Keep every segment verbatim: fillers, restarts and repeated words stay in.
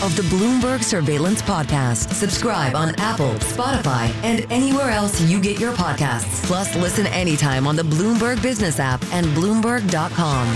of the Bloomberg Surveillance Podcast. Subscribe on Apple, Spotify, and anywhere else you get your podcasts. Plus, listen anytime on the Bloomberg Business app and Bloomberg dot com.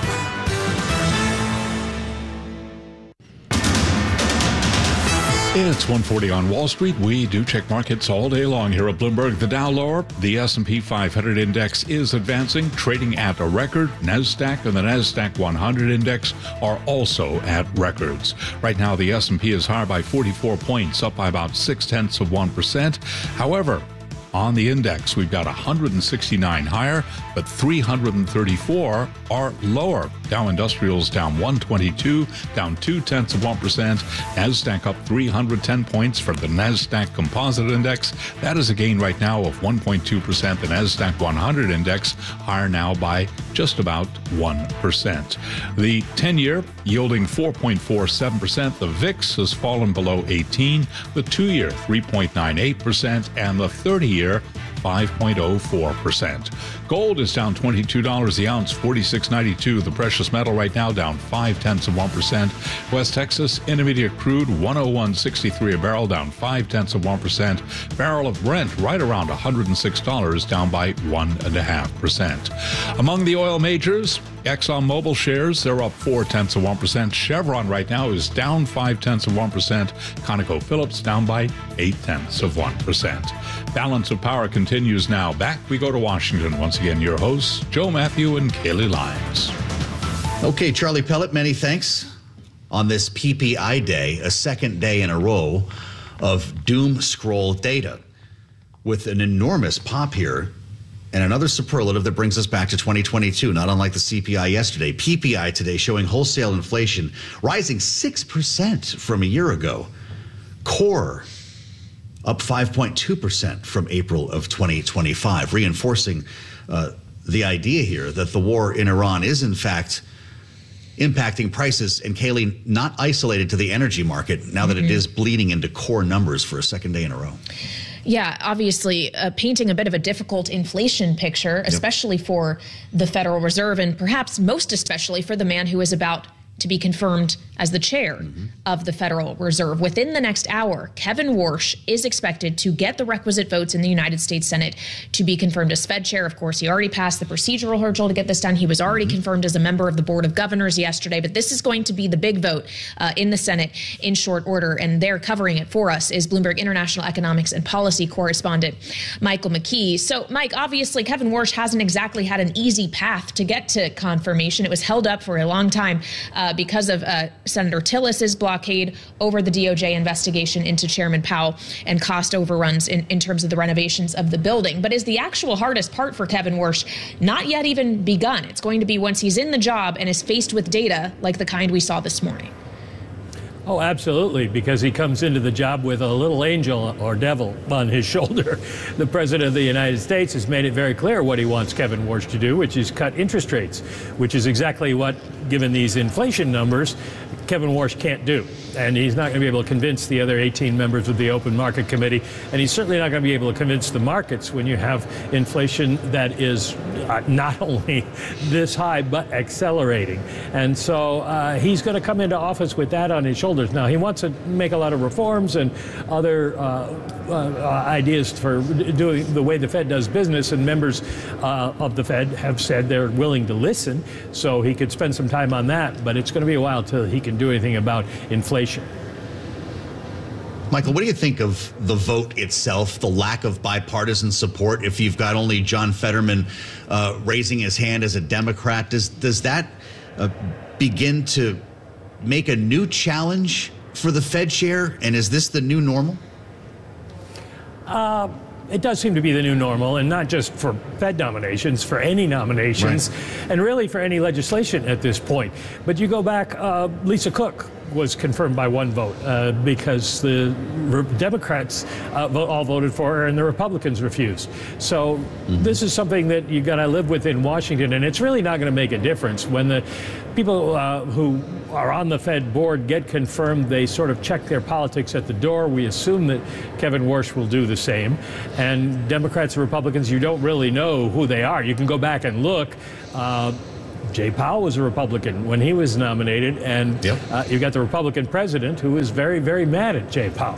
It's one forty on Wall Street. We do check markets all day long here at Bloomberg. The Dow lower. The S and P five hundred index is advancing, trading at a record. NASDAQ and the NASDAQ one hundred index are also at records. Right now, the S and P is higher by forty-four points, up by about six tenths of one percent. However, on the index, we've got one hundred sixty-nine higher, but three hundred thirty-four are lower. Dow Industrials down one twenty-two, down two tenths of one percent. NASDAQ up three hundred ten points for the NASDAQ Composite Index. That is a gain right now of one point two percent. The NASDAQ one hundred Index higher now by just about one percent. The ten-year yielding four point four seven percent. The V I X has fallen below eighteen. The two-year three point nine eight percent, and the thirty-year five point oh four percent. Gold is down twenty-two dollars the ounce, forty-six ninety-two. The precious metal right now down five tenths of one percent. West Texas Intermediate crude one oh one sixty-three a barrel, down five tenths of one percent. Barrel of Brent right around one hundred six dollars, down by one and a half percent. Among the oil majors, ExxonMobil shares, they're up four tenths of one percent. Chevron right now is down five tenths of one percent. ConocoPhillips down by eight tenths of one percent. Balance of Power continues now. Back we go to Washington. Once again, your hosts, Joe Matthew and Kaylee Lyons. Okay, Charlie Pellet, many thanks. On this P P I day, a second day in a row of doom scroll data with an enormous pop here. And another superlative that brings us back to twenty twenty-two, not unlike the C P I yesterday. P P I today showing wholesale inflation rising six percent from a year ago. Core up five point two percent from April of twenty twenty-five, reinforcing uh, the idea here that the war in Iran is, in fact, impacting prices, and Kaylee, not isolated to the energy market, now that mm-hmm. it is bleeding into core numbers for a second day in a row. Yeah, obviously uh, painting a bit of a difficult inflation picture, especially yep. for the Federal Reserve, and perhaps most especially for the man who is about to be confirmed as the chair mm-hmm. of the Federal Reserve. Within the next hour, Kevin Warsh is expected to get the requisite votes in the United States Senate to be confirmed as Fed chair. Of course, he already passed the procedural hurdle to get this done. He was already mm-hmm. confirmed as a member of the Board of Governors yesterday, but this is going to be the big vote uh, in the Senate in short order, and they're covering it for us is Bloomberg International Economics and Policy correspondent Michael McKee. So, Mike, obviously, Kevin Warsh hasn't exactly had an easy path to get to confirmation. It was held up for a long time uh, because of uh, Senator Tillis's blockade over the D O J investigation into Chairman Powell and cost overruns in, in terms of the renovations of the building. But is the actual hardest part for Kevin Warsh not yet even begun? It's going to be once he's in the job and is faced with data like the kind we saw this morning. Oh, absolutely, because he comes into the job with a little angel or devil on his shoulder. The president of the United States has made it very clear what he wants Kevin Warsh to do, which is cut interest rates, which is exactly what, given these inflation numbers, Kevin Warsh can't do. And he's not going to be able to convince the other eighteen members of the Open Market Committee. And he's certainly not going to be able to convince the markets when you have inflation that is uh, not only this high, but accelerating. And so uh, he's going to come into office with that on his shoulders. Now, he wants to make a lot of reforms and other uh, uh, ideas for doing the way the Fed does business. And members uh, of the Fed have said they're willing to listen. So he could spend some time on that. But it's going to be a while till he can do anything about inflation. Michael, what do you think of the vote itself, the lack of bipartisan support? If you've got only John Fetterman uh, raising his hand as a Democrat, does does that uh, begin to make a new challenge for the Fed chair? And is this the new normal? Uh, it does seem to be the new normal, and not just for Fed nominations, for any nominations, right. and really for any legislation at this point. But you go back, uh, Lisa Cook was confirmed by one vote uh, because the Re- Democrats uh, vote, all voted for her and the Republicans refused. So mm-hmm. this is something that you got to live with in Washington, and it's really not going to make a difference. When the people uh, who are on the Fed board get confirmed, they sort of check their politics at the door. We assume that Kevin Warsh will do the same. And Democrats and Republicans, you don't really know who they are. You can go back and look. Uh, Jay Powell was a Republican when he was nominated, and yep. uh, you got the Republican president who is very, very mad at Jay Powell.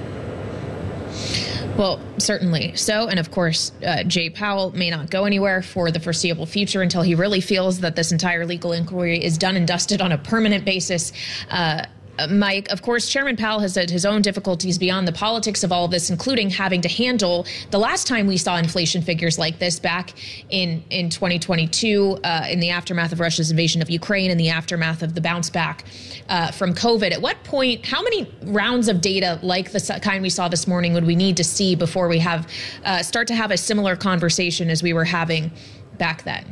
Well, certainly so. And of course, uh, Jay Powell may not go anywhere for the foreseeable future until he really feels that this entire legal inquiry is done and dusted on a permanent basis. Uh, Uh, Mike, of course, Chairman Powell has had his own difficulties beyond the politics of all of this, including having to handle the last time we saw inflation figures like this back in, in twenty twenty-two, uh, in the aftermath of Russia's invasion of Ukraine, in the aftermath of the bounce back uh, from COVID. At what point, how many rounds of data like the kind we saw this morning would we need to see before we have uh, start to have a similar conversation as we were having back then?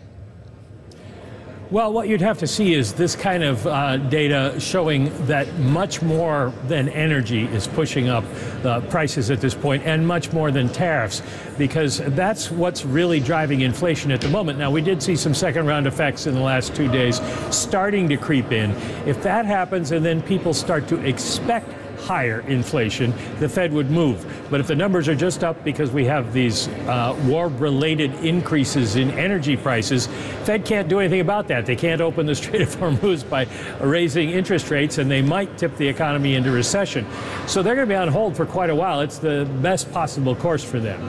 Well, what you'd have to see is this kind of uh, data showing that much more than energy is pushing up the prices at this point, and much more than tariffs, because that's what's really driving inflation at the moment. Now, we did see some second round effects in the last two days starting to creep in. If that happens and then people start to expect higher inflation, the Fed would move. But if the numbers are just up because we have these uh, war-related increases in energy prices, Fed can't do anything about that. They can't open the Strait of Hormuz by raising interest rates, and they might tip the economy into recession. So they're going to be on hold for quite a while. It's the best possible course for them.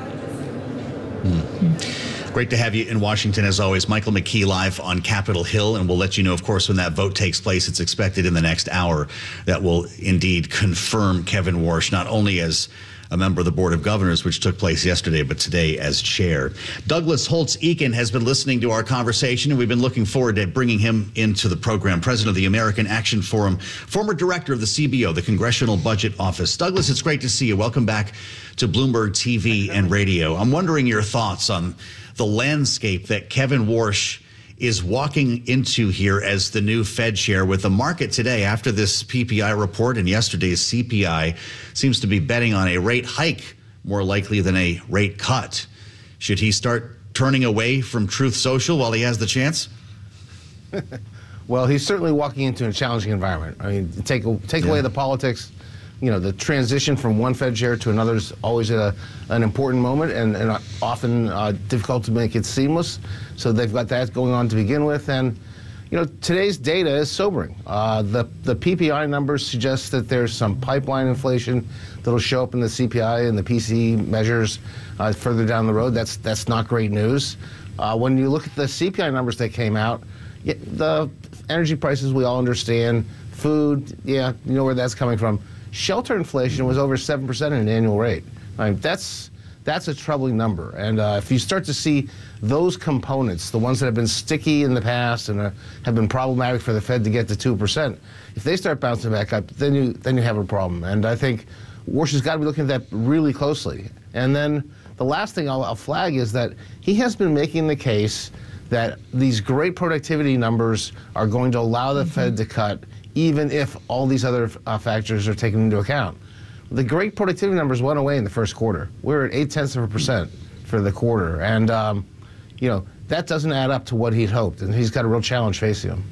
Hmm. Great to have you in Washington, as always. Michael McKee live on Capitol Hill, and we'll let you know, of course, when that vote takes place. It's expected in the next hour. That will indeed confirm Kevin Warsh, not only as a member of the Board of Governors, which took place yesterday, but today as chair. Douglas Holtz-Eakin has been listening to our conversation, and we've been looking forward to bringing him into the program. President of the American Action Forum, former director of the C B O, the Congressional Budget Office. Douglas, it's great to see you. Welcome back to Bloomberg T V and radio. I'm wondering your thoughts on the landscape that Kevin Warsh is walking into here as the new Fed chair, with the market today after this P P I report and yesterday's C P I seems to be betting on a rate hike more likely than a rate cut. Should he start turning away from Truth Social while he has the chance? Well, he's certainly walking into a challenging environment. I mean, take take yeah. away the politics. You know, the transition from one Fed chair to another is always a, an important moment, and, and often uh, difficult to make it seamless. So they've got that going on to begin with. And, you know, today's data is sobering. Uh, the, the P P I numbers suggest that there's some pipeline inflation that'll show up in the C P I and the P C E measures uh, further down the road. That's, that's not great news. Uh, when you look at the C P I numbers that came out, yeah, the energy prices we all understand, food, yeah, you know where that's coming from. Shelter inflation was over seven percent at an annual rate. I mean, that's that's a troubling number. And uh, if you start to see those components, the ones that have been sticky in the past and uh, have been problematic for the Fed to get to two percent, if they start bouncing back up, then you then you have a problem. And I think Warsh has got to be looking at that really closely. And then the last thing I'll, I'll flag is that he has been making the case that these great productivity numbers are going to allow the mm-hmm. Fed to cut, even if all these other uh, factors are taken into account. The great productivity numbers went away in the first quarter. We're at eight tenths of a percent for the quarter. And, um, you know, that doesn't add up to what he'd hoped. And he's got a real challenge facing him.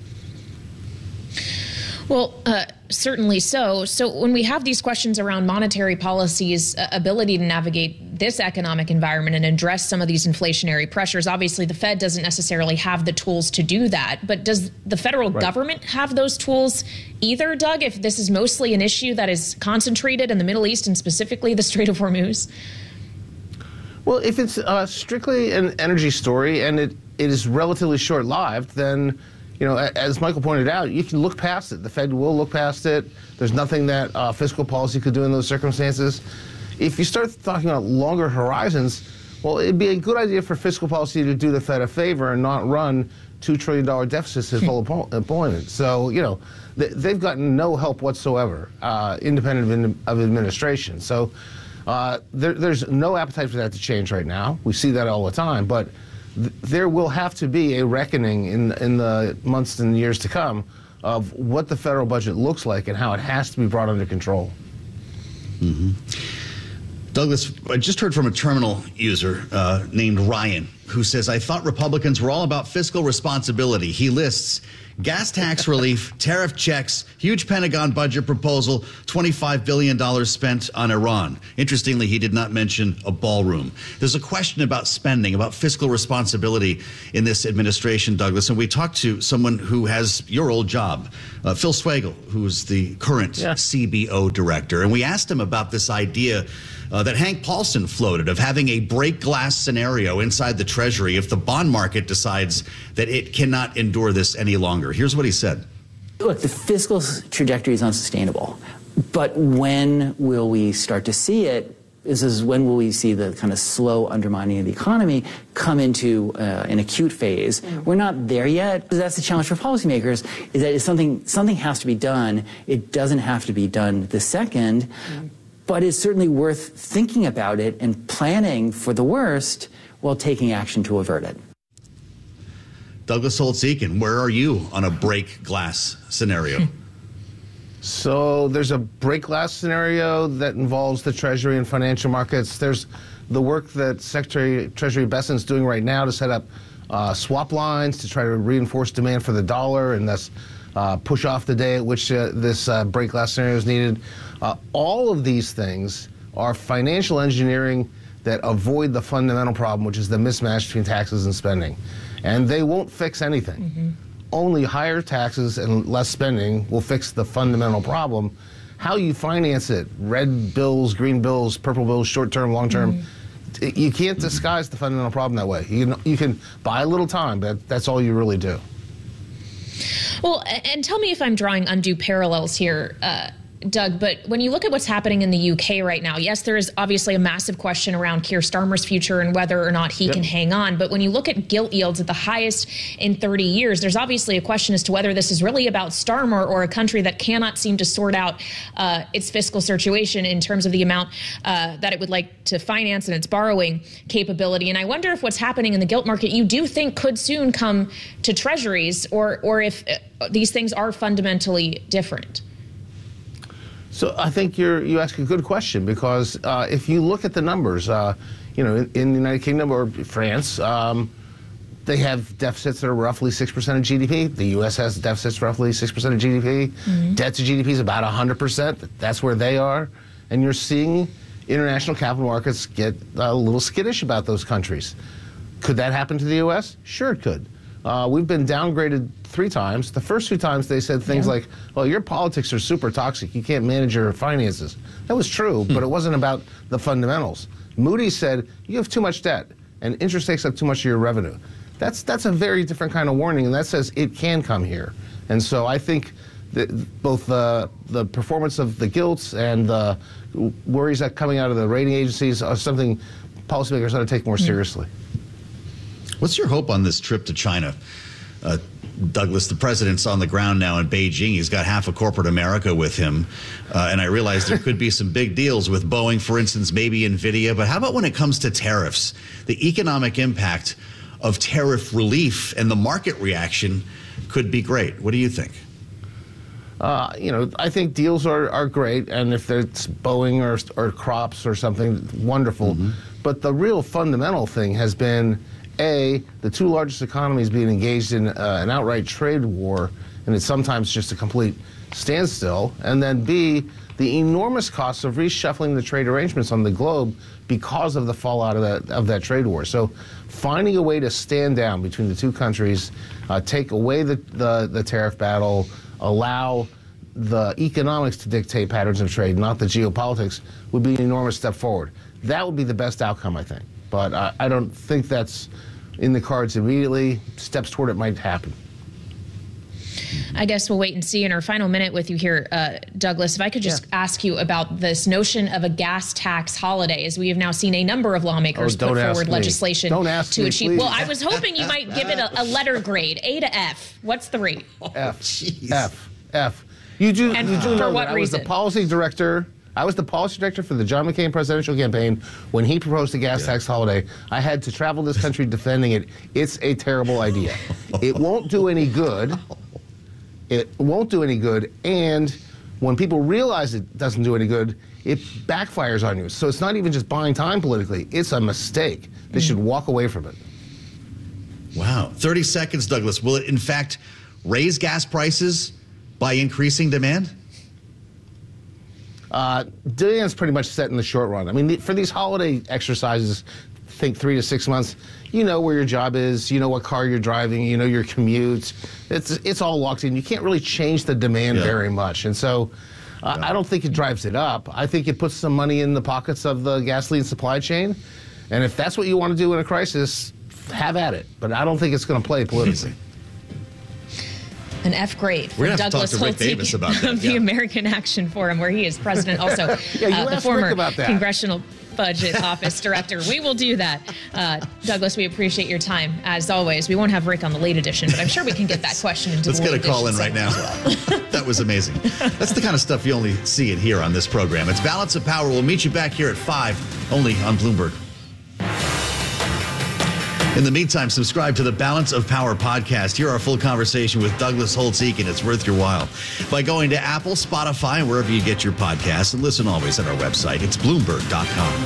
Well, uh, certainly so. So when we have these questions around monetary policy's uh, ability to navigate this economic environment and address some of these inflationary pressures, obviously the Fed doesn't necessarily have the tools to do that. But does the federal right. government have those tools either, Doug, if this is mostly an issue that is concentrated in the Middle East and specifically the Strait of Hormuz? Well, if it's uh, strictly an energy story and it, it is relatively short-lived, then, you know, as Michael pointed out, you can look past it. The Fed will look past it. There's nothing that uh, fiscal policy could do in those circumstances. If you start talking about longer horizons, well, it'd be a good idea for fiscal policy to do the Fed a favor and not run two trillion dollar deficits at full employment. So, you know, th they've gotten no help whatsoever, uh, independent of, of administration. So uh, there, there's no appetite for that to change right now. We see that all the time, but th there will have to be a reckoning in, in the months and years to come of what the federal budget looks like and how it has to be brought under control. Mm-hmm. Douglas, I just heard from a terminal user uh, named Ryan. who says, I thought Republicans were all about fiscal responsibility. He lists gas tax relief, tariff checks, huge Pentagon budget proposal, twenty-five billion dollars spent on Iran. Interestingly, he did not mention a ballroom. There's a question about spending, about fiscal responsibility in this administration, Douglas. And we talked to someone who has your old job, uh, Phil Swagel, who's the current yeah. C B O director. And we asked him about this idea Uh, that Hank Paulson floated of having a break glass scenario inside the Treasury if the bond market decides that it cannot endure this any longer. Here's what he said. Look, the fiscal trajectory is unsustainable. But when will we start to see it? This is when will we see the kind of slow undermining of the economy come into uh, an acute phase? Mm-hmm. We're not there yet. That's the challenge for policymakers, is that if something, something has to be done. It doesn't have to be done the second. Mm-hmm. But it's certainly worth thinking about it and planning for the worst while taking action to avert it. Douglas Holtz-Eakin, where are you on a break glass scenario? So there's a break glass scenario that involves the Treasury and financial markets. There's the work that Secretary Treasury Bessent's doing right now to set up uh, swap lines to try to reinforce demand for the dollar and thus uh, push off the day at which uh, this uh, break glass scenario is needed. Uh, all of these things are financial engineering that avoid the fundamental problem, which is the mismatch between taxes and spending. And they won't fix anything. Mm-hmm. Only higher taxes and less spending will fix the fundamental problem. How you finance it, red bills, green bills, purple bills, short-term, long-term, mm-hmm. you can't disguise the fundamental problem that way. You can, you can buy a little time, but that's all you really do. Well, and tell me if I'm drawing undue parallels here, uh, Doug, but when you look at what's happening in the U K right now, yes, there is obviously a massive question around Keir Starmer's future and whether or not he yep. can hang on. But when you look at gilt yields at the highest in thirty years, there's obviously a question as to whether this is really about Starmer or a country that cannot seem to sort out uh, its fiscal situation in terms of the amount uh, that it would like to finance and its borrowing capability. And I wonder if what's happening in the gilt market you do think could soon come to treasuries, or, or if uh, these things are fundamentally different. So I think you're, you ask a good question, because uh, if you look at the numbers, uh, you know, in, in the United Kingdom or France, um, they have deficits that are roughly six percent of G D P. The U S has deficits roughly six percent of G D P. Mm-hmm. Debt to G D P is about one hundred percent. That's where they are. And you're seeing international capital markets get a little skittish about those countries. Could that happen to the U S? Sure it could. Uh, we've been downgraded three times. The first two times they said things yeah. like, well, your politics are super toxic. You can't manage your finances. That was true, hmm. but it wasn't about the fundamentals. Moody's said, you have too much debt, and interest takes up too much of your revenue. That's, that's a very different kind of warning, and that says it can come here. And so I think that both the, the performance of the gilts and the worries that coming out of the rating agencies are something policymakers ought to take more hmm. seriously. What's your hope on this trip to China? Uh, Douglas, the president's on the ground now in Beijing. He's got half of corporate America with him. Uh, and I realize there could be some big deals with Boeing, for instance, maybe NVIDIA. But how about when it comes to tariffs? The economic impact of tariff relief and the market reaction could be great. What do you think? Uh, you know, I think deals are, are great. And if it's Boeing or, or crops or something, wonderful. Mm-hmm. But the real fundamental thing has been, A, the two largest economies being engaged in uh, an outright trade war, and it's sometimes just a complete standstill, and then B, the enormous costs of reshuffling the trade arrangements on the globe because of the fallout of that, of that trade war. So finding a way to stand down between the two countries, uh, take away the, the, the tariff battle, allow the economics to dictate patterns of trade, not the geopolitics, would be an enormous step forward. That would be the best outcome, I think. But I, I don't think that's in the cards immediately. Steps toward it might happen. I guess we'll wait and see. In our final minute with you here, uh, Douglas, if I could just yeah. ask you about this notion of a gas tax holiday, as we have now seen a number of lawmakers oh, put forward me. legislation don't ask to me, achieve. Please. Well, I was hoping you might give it a, a letter grade, A to F. What's the rate? F. Oh, F. F. You do, and you do for know what that reason? I was the policy director. I was the policy director for the John McCain presidential campaign when he proposed the gas yeah. tax holiday. I had to travel this country defending it. It's a terrible idea. It won't do any good. It won't do any good. And when people realize it doesn't do any good, it backfires on you. So it's not even just buying time politically. It's a mistake. They mm. should walk away from it. Wow. thirty seconds, Douglas. Will it, in fact, raise gas prices by increasing demand? Uh, demand's pretty much set in the short run. I mean, for these holiday exercises, think three to six months, you know where your job is, you know what car you're driving, you know your commute. It's it's all locked in. You can't really change the demand yeah. very much. And so uh, no. I don't think it drives it up. I think it puts some money in the pockets of the gasoline supply chain. And if that's what you want to do in a crisis, have at it. But I don't think it's going to play politically. An F grade for We're Douglas Holtz about that. of yeah. the American Action Forum, where he is president, also yeah, you uh, the asked former Rick about that. Congressional Budget Office Director. We will do that. Uh, Douglas, we appreciate your time, as always. We won't have Rick on the late edition, but I'm sure we can get that question into Let's the late get a call in edition right now. well. That was amazing. That's the kind of stuff you only see it here on this program. It's Balance of Power. We'll meet you back here at five, only on Bloomberg. In the meantime, subscribe to the Balance of Power podcast. Hear our full conversation with Douglas Holtz-Eakin. It's worth your while by going to Apple, Spotify, and wherever you get your podcasts. And listen always at our website. It's Bloomberg dot com.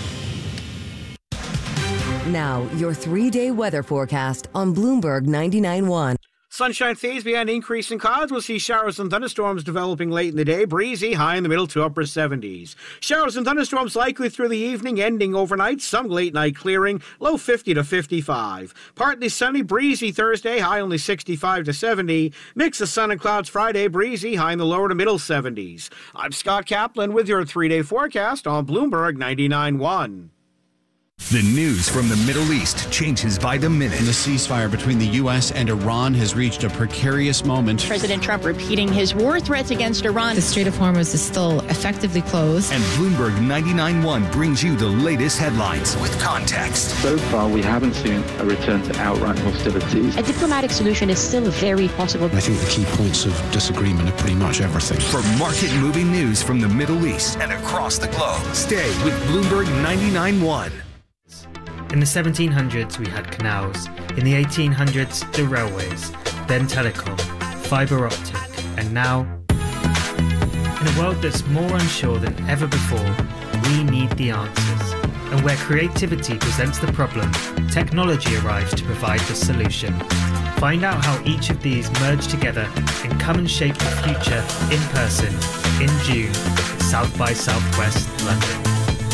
Now, your three-day weather forecast on Bloomberg ninety-nine point one. Sunshine fades behind increasing clouds. We'll see showers and thunderstorms developing late in the day. Breezy, high in the middle to upper seventies. Showers and thunderstorms likely through the evening, ending overnight. Some late night clearing, low fifty to fifty-five. Partly sunny, breezy Thursday, high only sixty-five to seventy. Mix of sun and clouds Friday, breezy, high in the lower to middle seventies. I'm Scott Kaplan with your three-day forecast on Bloomberg ninety-nine point one. The news from the Middle East changes by the minute. The ceasefire between the U S and Iran has reached a precarious moment. President Trump repeating his war threats against Iran. The Strait of Hormuz is still effectively closed. And Bloomberg ninety-nine point one brings you the latest headlines with context. So far, we haven't seen a return to outright hostilities. A diplomatic solution is still very possible. I think the key points of disagreement are pretty much everything. For market-moving news from the Middle East and across the globe, stay with Bloomberg ninety-nine point one. In the seventeen hundreds, we had canals. In the eighteen hundreds, the railways. Then telecom, fibre optic, and now... In a world that's more unsure than ever before, we need the answers. And where creativity presents the problem, technology arrives to provide the solution. Find out how each of these merge together and come and shape the future in person in June at South by Southwest London.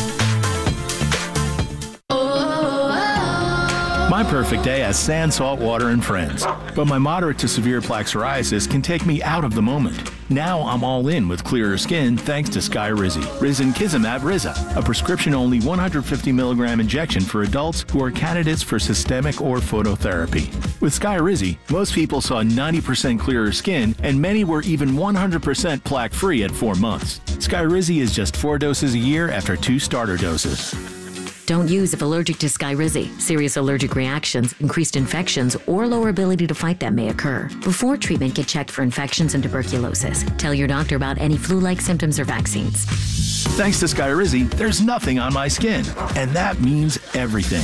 My perfect day has sand, salt water, and friends. But my moderate to severe plaque psoriasis can take me out of the moment. Now I'm all in with clearer skin thanks to Skyrizi. Risankizumab Riza, a prescription-only one hundred fifty milligram injection for adults who are candidates for systemic or phototherapy. With Skyrizi, most people saw ninety percent clearer skin, and many were even one hundred percent plaque-free at four months. Skyrizi is just four doses a year after two starter doses. Don't use if allergic to Skyrizi. Serious allergic reactions, increased infections, or lower ability to fight them may occur. Before treatment, get checked for infections and tuberculosis. Tell your doctor about any flu-like symptoms or vaccines. Thanks to Skyrizi, there's nothing on my skin. And that means everything.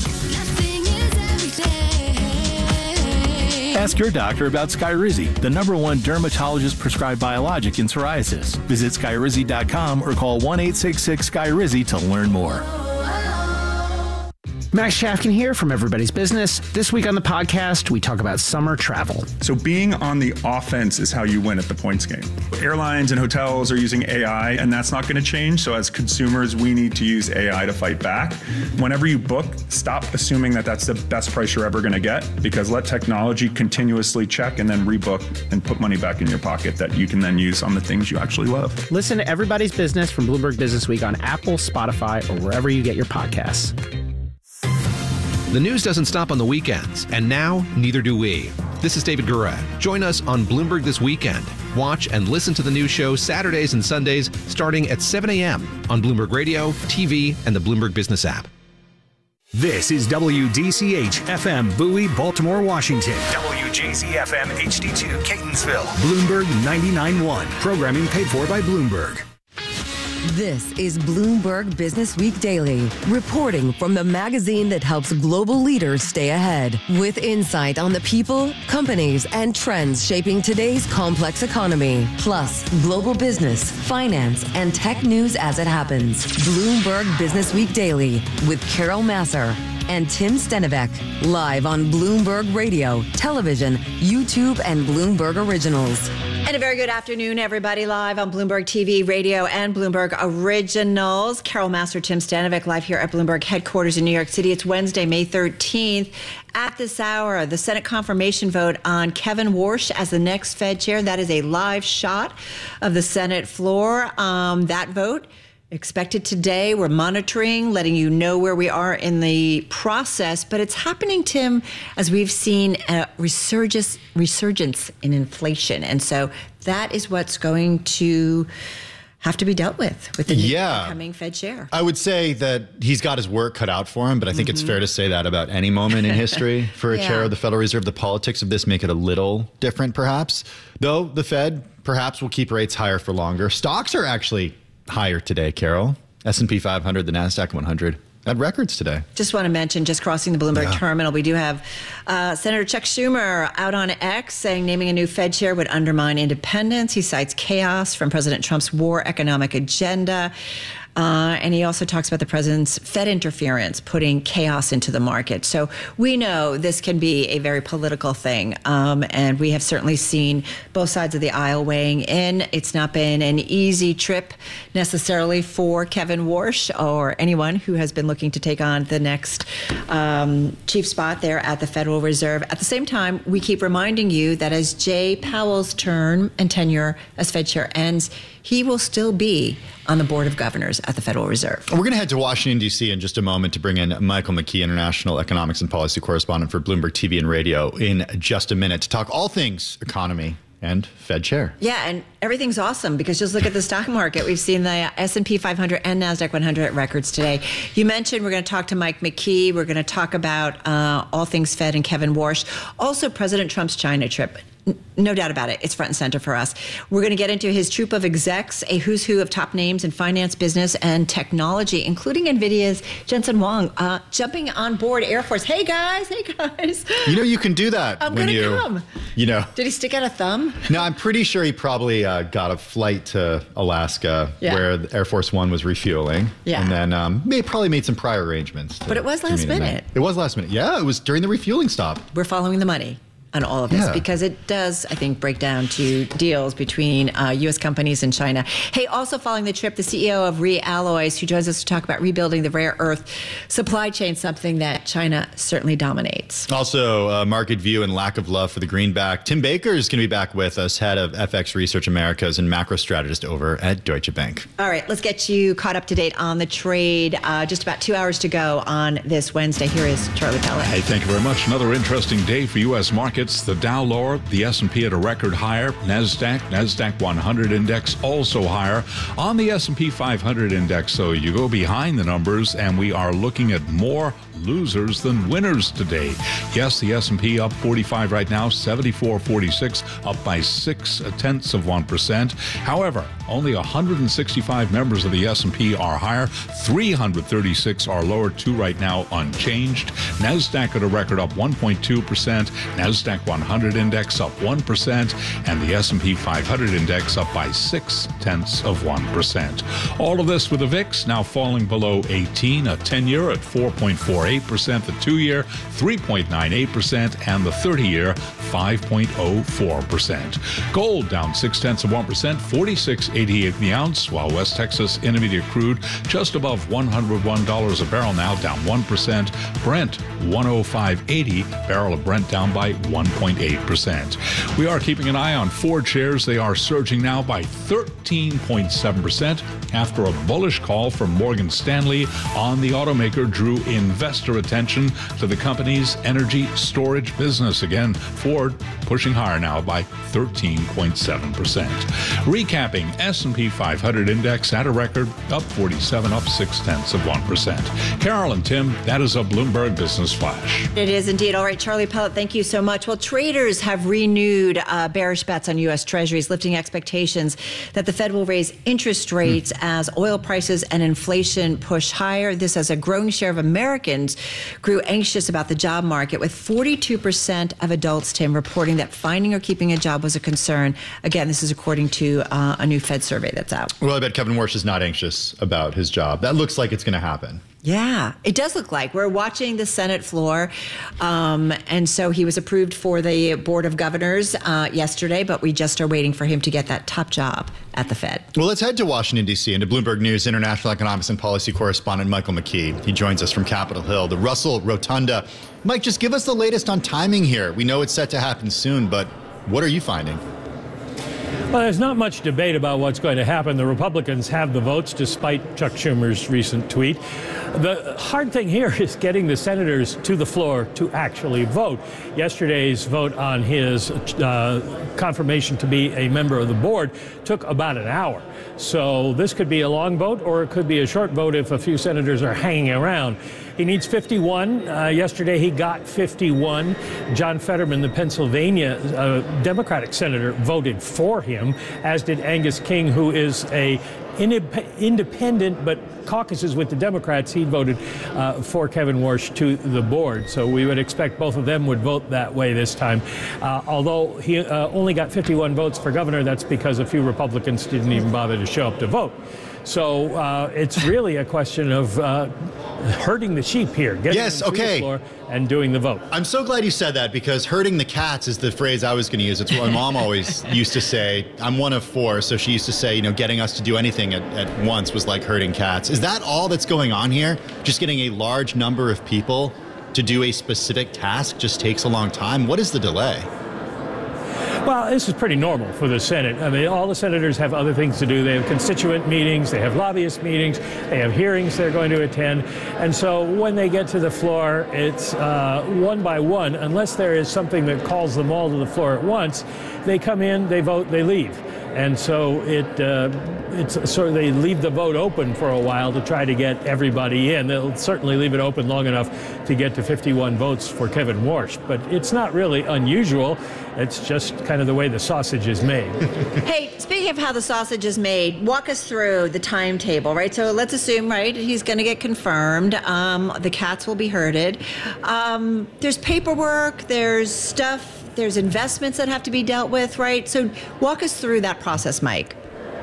Ask your doctor about Skyrizi, the number one dermatologist-prescribed biologic in psoriasis. Visit Skyrizi dot com or call one eight six six Skyrizi to learn more. Max Shafkin here from Everybody's Business. This week on the podcast, we talk about summer travel. So being on the offense is how you win at the points game. Airlines and hotels are using A I, and that's not going to change. So as consumers, we need to use A I to fight back. Whenever you book, stop assuming that that's the best price you're ever going to get, because let technology continuously check and then rebook and put money back in your pocket that you can then use on the things you actually love. Listen to Everybody's Business from Bloomberg Business Week on Apple, Spotify, or wherever you get your podcasts. The news doesn't stop on the weekends, and now neither do we. This is David Gura. Join us on Bloomberg This Weekend. Watch and listen to the news show Saturdays and Sundays starting at seven a.m. on Bloomberg Radio, T V, and the Bloomberg Business app. This is W D C H F M Bowie, Baltimore, Washington. W J Z F M H D two, Catonsville. Bloomberg ninety-nine point one. Programming paid for by Bloomberg. This is Bloomberg Business Week Daily, reporting from the magazine that helps global leaders stay ahead, with insight on the people, companies, and trends shaping today's complex economy, plus global business, finance, and tech news as it happens. Bloomberg Business Week Daily with Carol Masser and Tim Stenovec, live on Bloomberg Radio, television, YouTube, and Bloomberg Originals. And a very good afternoon, everybody, live on Bloomberg T V, radio, and Bloomberg Originals. Carol Master, Tim Stenovec, live here at Bloomberg headquarters in New York City. It's Wednesday, May thirteenth. At this hour, the Senate confirmation vote on Kevin Warsh as the next Fed chair. That is a live shot of the Senate floor. Um, that vote expected today. We're monitoring, letting you know where we are in the process. But it's happening, Tim, as we've seen a resurgence, resurgence in inflation. And so that is what's going to have to be dealt with with the yeah. incoming Fed chair. I would say that he's got his work cut out for him, but I think mm-hmm. it's fair to say that about any moment in history for a yeah. chair of the Federal Reserve. The politics of this make it a little different, perhaps. Though the Fed perhaps will keep rates higher for longer. Stocks are actually higher today, Carol. S and P five hundred, the NASDAQ one hundred. At records today. Just want to mention, just crossing the Bloomberg yeah. terminal, we do have uh, Senator Chuck Schumer out on X saying naming a new Fed chair would undermine independence. He cites chaos from President Trump's war economic agenda. Uh, and he also talks about the president's Fed interference, putting chaos into the market. So we know this can be a very political thing. Um, and we have certainly seen both sides of the aisle weighing in. It's not been an easy trip necessarily for Kevin Warsh or anyone who has been looking to take on the next um, chief spot there at the Federal Reserve. At the same time, we keep reminding you that as Jay Powell's term and tenure as Fed chair ends, he will still be on the Board of Governors at the Federal Reserve. We're going to head to Washington, D C in just a moment to bring in Michael McKee, international economics and policy correspondent for Bloomberg T V and radio, in just a minute to talk all things economy and Fed chair. Yeah, and everything's awesome because just look at the stock market. We've seen the S and P five hundred and NASDAQ one hundred at records today. You mentioned we're going to talk to Mike McKee. We're going to talk about uh, all things Fed and Kevin Warsh. Also, President Trump's China trip. No doubt about it. It's front and center for us. We're going to get into his troop of execs, a who's who of top names in finance, business, and technology, including NVIDIA's Jensen Huang, uh, jumping on board Air Force. Hey, guys. Hey, guys. You know, you can do that. I'm when going to you, come. You know. Did he stick out a thumb? No, I'm pretty sure he probably uh, got a flight to Alaska yeah. where the Air Force One was refueling. Yeah. And then um, they probably made some prior arrangements. To, but it was last minute. It was last minute. Yeah, it was during the refueling stop. We're following the money on all of this yeah. because it does, I think, break down to deals between uh, U S companies and China. Hey, also following the trip, the C E O of ReAlloys, who joins us to talk about rebuilding the rare earth supply chain, something that China certainly dominates. Also, uh, market view and lack of love for the greenback. Tim Baker is going to be back with us, head of F X Research Americas and macro strategist over at Deutsche Bank. All right, let's get you caught up to date on the trade. Uh, just about two hours to go on this Wednesday. Here is Charlie Pellet. Hey, thank you very much. Another interesting day for U S markets. The Dow lower, the S and P at a record higher. NASDAQ, NASDAQ one hundred index also higher. On the S and P five hundred index, so you go behind the numbers, and we are looking at more losers than winners today. Yes, the S and P up forty-five right now, seventy-four forty-six, up by six tenths of one percent. However, only one hundred sixty-five members of the S and P are higher. three hundred thirty-six are lower, two right now unchanged. NASDAQ at a record up one point two percent. NASDAQ one hundred index up one percent. And the S and P five hundred index up by six tenths of one percent. All of this with the V I X now falling below eighteen, a ten-year at four point four eight percent, the two-year three point nine eight percent, and the thirty-year five point oh four percent. Gold down six tenths of one percent, forty-six eighty-eight the ounce, while West Texas Intermediate crude just above one hundred one dollars a barrel, now down one percent. Brent one oh five eighty, barrel of Brent down by one point eight percent. We are keeping an eye on Ford shares. They are surging now by thirteen point seven percent after a bullish call from Morgan Stanley on the automaker drew investor attention to the company's energy storage business. Again, Ford pushing higher now by thirteen point seven percent. Recapping, S and P five hundred index at a record, up forty-seven, up six tenths of one percent. Carol and Tim, that is a Bloomberg Business Flash. It is indeed. All right, Charlie Pellet, thank you so much. Well, traders have renewed uh, bearish bets on U S Treasuries, lifting expectations that the Fed will raise interest rates mm. as oil prices and inflation push higher. This as a growing share of Americans grew anxious about the job market, with forty-two percent of adults, Tim, reporting that finding or keeping a job was a concern. Again, this is according to uh, a new Fed survey that's out. Well, I bet Kevin Warsh is not anxious about his job. That looks like it's going to happen. Yeah, it does look like. We're watching the Senate floor. Um, and so he was approved for the Board of Governors uh, yesterday, but we just are waiting for him to get that top job at the Fed. Well, let's head to Washington, D C, and to Bloomberg News international economics and policy correspondent Michael McKee. He joins us from Capitol Hill, the Russell Rotunda. Mike, just give us the latest on timing here. We know it's set to happen soon, but what are you finding? Well, there's not much debate about what's going to happen. The Republicans have the votes, despite Chuck Schumer's recent tweet. The hard thing here is getting the senators to the floor to actually vote. Yesterday's vote on his uh, confirmation to be a member of the board took about an hour. So this could be a long vote, or it could be a short vote if a few senators are hanging around. He needs fifty-one. Uh, yesterday he got fifty-one. John Fetterman, the Pennsylvania uh, Democratic senator, voted for him, as did Angus King, who is a independent but caucuses with the Democrats. He voted uh, for Kevin Warsh to the board. So we would expect both of them would vote that way this time. Uh, although he uh, only got fifty-one votes for governor, that's because a few Republicans didn't even bother to show up to vote. So uh, it's really a question of uh, herding the sheep here, getting yes, them to okay. the floor and doing the vote. I'm so glad you said that, because herding the cats is the phrase I was going to use. It's what my mom always used to say. I'm one of four, so she used to say, you know, getting us to do anything at, at once was like herding cats. Is that all that's going on here? Just getting a large number of people to do a specific task just takes a long time? What is the delay? Well, this is pretty normal for the Senate. I mean, all the senators have other things to do. They have constituent meetings, they have lobbyist meetings, they have hearings they're going to attend. And so when they get to the floor, it's uh, one by one. Unless there is something that calls them all to the floor at once, they come in, they vote, they leave. And so it uh, it's sort of, they leave the vote open for a while to try to get everybody in. They'll certainly leave it open long enough to get to fifty-one votes for Kevin Warsh. But it's not really unusual. It's just kind of the way the sausage is made. Hey, speaking of how the sausage is made, walk us through the timetable, right? So let's assume, right, he's going to get confirmed. Um, the cats will be herded. Um, there's paperwork, there's stuff, there's investments that have to be dealt with, right? So walk us through that process, Mike.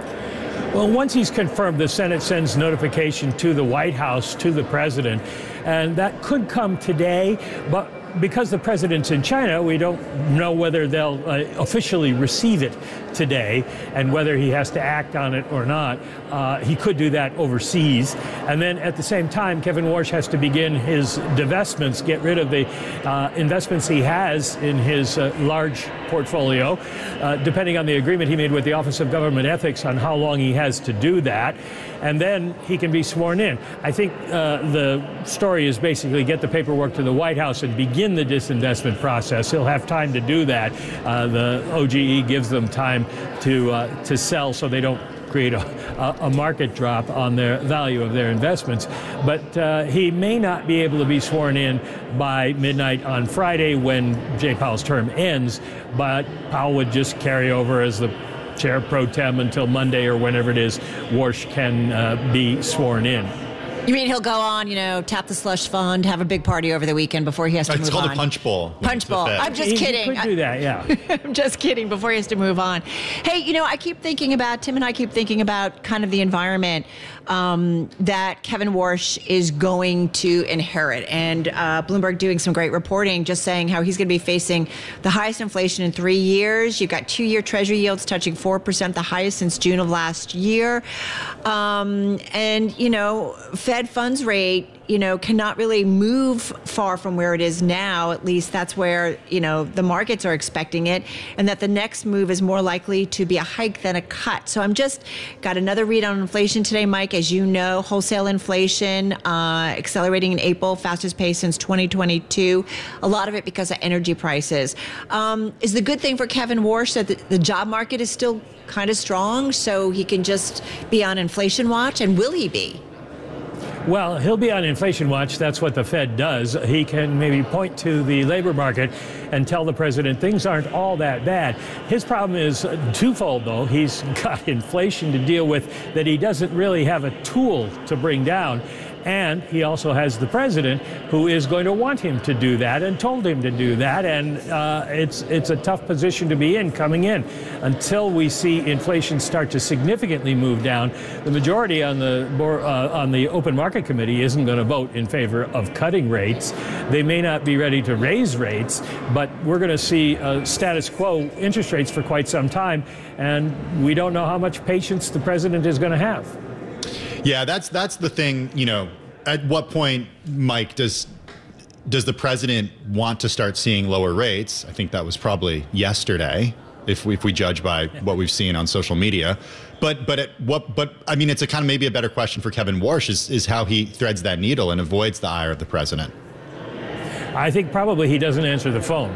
Well, once he's confirmed, the Senate sends notification to the White House, to the president, and that could come today, but because the president's in China, we don't know whether they'll uh, officially receive it today and whether he has to act on it or not. Uh, he could do that overseas. And then at the same time, Kevin Warsh has to begin his divestments, get rid of the uh, investments he has in his uh, large portfolio, uh, depending on the agreement he made with the Office of Government Ethics on how long he has to do that. And then he can be sworn in. I think uh, the story is basically get the paperwork to the White House and begin the disinvestment process. He'll have time to do that. Uh, the O G E gives them time to uh, to sell so they don't create a, a market drop on their value of their investments. But uh, he may not be able to be sworn in by midnight on Friday when Jay Powell's term ends, but Powell would just carry over as the chair pro tem until Monday or whenever it is Warsh can uh, be sworn in. You mean he'll go on, you know, tap the slush fund, have a big party over the weekend before he has to it's move on? It's called a punch bowl. Punch bowl. I'm just he, kidding. He could do that, yeah. I'm just kidding before he has to move on. Hey, you know, I keep thinking about, Tim and I keep thinking about kind of the environment um, that Kevin Warsh is going to inherit. And uh, Bloomberg doing some great reporting, just saying how he's going to be facing the highest inflation in three years. You've got two-year Treasury yields touching four percent, the highest since June of last year. Um, and, you know, Fed funds rate, you know, cannot really move far from where it is now. At least that's where, you know, the markets are expecting it, and that the next move is more likely to be a hike than a cut. So I'm just got another read on inflation today, Mike. As you know, wholesale inflation uh, accelerating in April, fastest pace since twenty twenty-two. A lot of it because of energy prices. Um, is the good thing for Kevin Warsh that the, the job market is still kind of strong, so he can just be on inflation watch, and will he be? Well, he'll be on inflation watch. That's what the Fed does. He can maybe point to the labor market and tell the president things aren't all that bad. His problem is twofold, though. He's got inflation to deal with that he doesn't really have a tool to bring down. And he also has the president who is going to want him to do that and told him to do that. And uh, it's it's a tough position to be in coming in. Until we see inflation start to significantly move down, the majority on the uh, on the Open Market Committee isn't going to vote in favor of cutting rates. They may not be ready to raise rates, but we're going to see a status quo interest rates for quite some time. And we don't know how much patience the president is going to have. Yeah, that's that's the thing. You know, at what point, Mike, does does the president want to start seeing lower rates? I think that was probably yesterday, if we, if we judge by what we've seen on social media. But but at what? But I mean, it's a kind of maybe a better question for Kevin Warsh is is how he threads that needle and avoids the ire of the president. I think probably he doesn't answer the phone.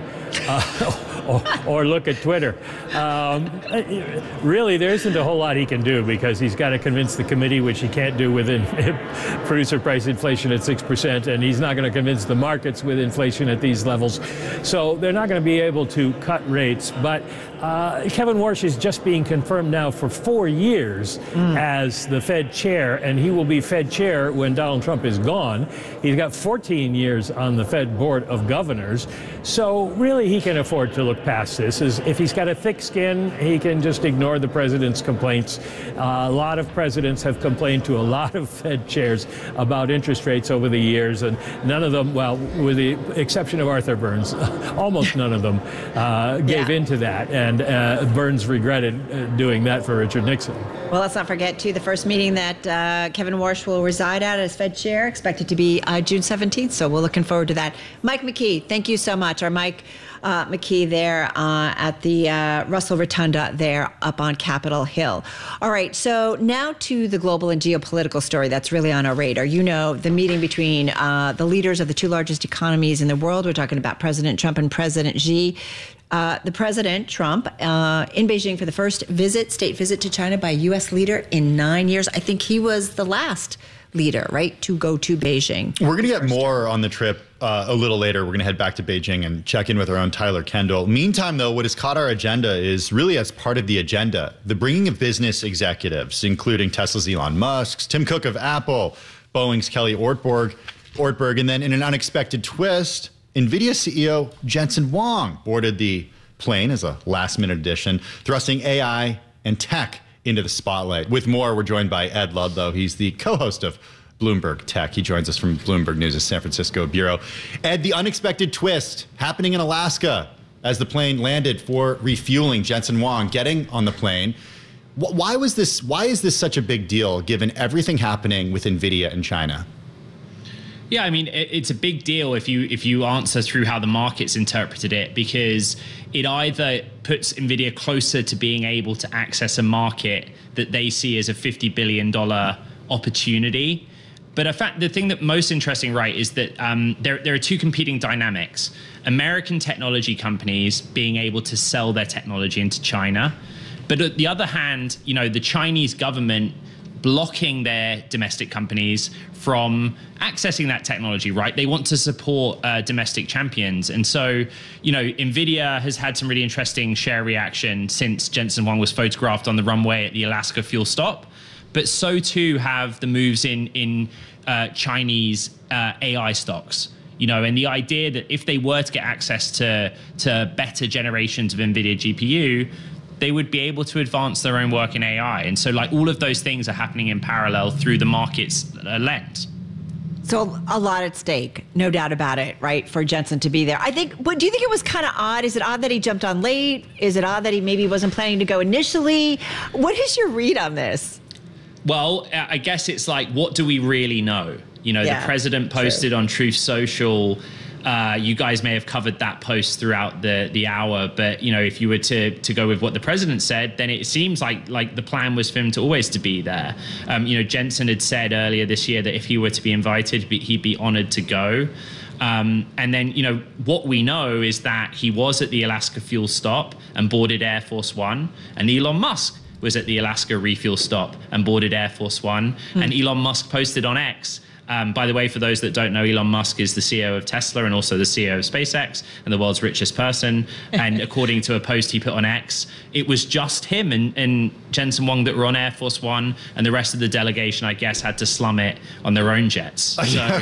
Uh, Or, or look at Twitter. Um, really, there isn't a whole lot he can do because he's got to convince the committee, which he can't do with in, producer price inflation at six percent, and he's not going to convince the markets with inflation at these levels. So they're not going to be able to cut rates. But uh, Kevin Warsh is just being confirmed now for four years mm. as the Fed chair, and he will be Fed chair when Donald Trump is gone. He's got fourteen years on the Fed Board of Governors. So really, he can afford to look past this. Is if he's got a thick skin, he can just ignore the president's complaints. Uh, a lot of presidents have complained to a lot of Fed chairs about interest rates over the years, and none of them, well, with the exception of Arthur Burns, almost none of them uh, gave yeah. in to that. And uh, Burns regretted uh, doing that for Richard Nixon. Well, let's not forget, too, the first meeting that uh, Kevin Warsh will reside at as Fed chair, expected to be uh, June seventeenth. So we're looking forward to that. Mike McKee, thank you so much. Our Mike uh, McKee there uh, at the uh, Russell Rotunda there up on Capitol Hill. All right, so now to the global and geopolitical story that's really on our radar. You know, the meeting between uh, the leaders of the two largest economies in the world. We're talking about President Trump and President Xi. Uh, the President, Trump, uh, in Beijing for the first visit, state visit to China by a U S leader in nine years. I think he was the last leader, right, to go to Beijing. We're going to get more on the trip uh, a little later. We're going to head back to Beijing and check in with our own Tyler Kendall. Meantime, though, what has caught our agenda is really as part of the agenda, the bringing of business executives, including Tesla's Elon Musk, Tim Cook of Apple, Boeing's Kelly Ortberg, Ortberg, and then in an unexpected twist, NVIDIA C E O Jensen Huang boarded the plane as a last-minute addition, thrusting A I and tech into the spotlight. With more, we're joined by Ed Ludlow. He's the co-host of Bloomberg Tech. He joins us from Bloomberg News' San Francisco bureau. Ed, the unexpected twist happening in Alaska as the plane landed for refueling. Jensen Huang getting on the plane. Why was this? Why is this such a big deal, given everything happening with NVIDIA in China? Yeah, I mean, it's a big deal if you if you answer through how the markets interpreted it, because it either puts NVIDIA closer to being able to access a market that they see as a fifty billion dollars opportunity. But in fact, the thing that most interesting, right, is that um, there, there are two competing dynamics. American technology companies being able to sell their technology into China. But on the other hand, you know, the Chinese government blocking their domestic companies from accessing that technology, right? They want to support uh, domestic champions. And so, you know, NVIDIA has had some really interesting share reaction since Jensen Huang was photographed on the runway at the Alaska fuel stop. But so too have the moves in, in uh, Chinese uh, A I stocks. You know, and the idea that if they were to get access to, to better generations of NVIDIA G P U, they would be able to advance their own work in A I. And so like all of those things are happening in parallel through the market's uh, lens. So a lot at stake, no doubt about it, right, for Jensen to be there. I think, but do you think it was kind of odd? Is it odd that he jumped on late? Is it odd that he maybe wasn't planning to go initially? What is your read on this? Well, I guess it's like, what do we really know? You know, Yeah, the president posted true. on Truth Social. Uh, you guys may have covered that post throughout the the hour, but you know, if you were to to go with what the president said, then it seems like like the plan was for him to always to be there. Um, you know, Jensen had said earlier this year that if he were to be invited, he'd be honored to go. Um, and then, you know, what we know is that he was at the Alaska fuel stop and boarded Air Force One, and Elon Musk was at the Alaska refuel stop and boarded Air Force One, hmm. and Elon Musk posted on X Um, by the way, for those that don't know, Elon Musk is the C E O of Tesla and also the C E O of SpaceX and the world's richest person. And according to a post he put on X, it was just him and, and Jensen Huang that were on Air Force One, and the rest of the delegation, I guess, had to slum it on their own jets. So, yeah,